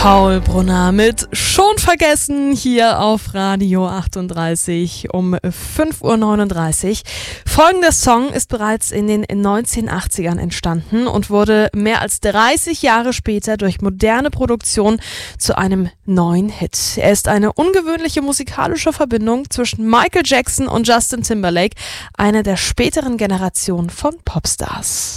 Paul Brunner mit Schon vergessen hier auf Radio 38 um 5:39 Uhr. Folgender Song ist bereits in den 1980ern entstanden und wurde mehr als 30 Jahre später durch moderne Produktion zu einem neuen Hit. Er ist eine ungewöhnliche musikalische Verbindung zwischen Michael Jackson und Justin Timberlake, einer der späteren Generationen von Popstars.